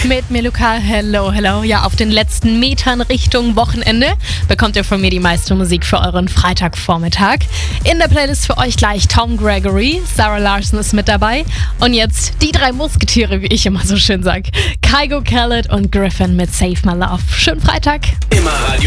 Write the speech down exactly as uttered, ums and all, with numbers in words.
mit Meluka. Hello, hello. Ja, auf den letzten Metern Richtung Wochenende bekommt ihr von mir die meiste Musik für euren Freitagvormittag. In der Playlist für euch gleich Tom Gregory, Sarah Larson ist mit dabei und jetzt die drei Musketiere, wie ich immer so schön sag. Kygo, Khaled und Griffin mit Save My Love. Schönen Freitag. Immer Radio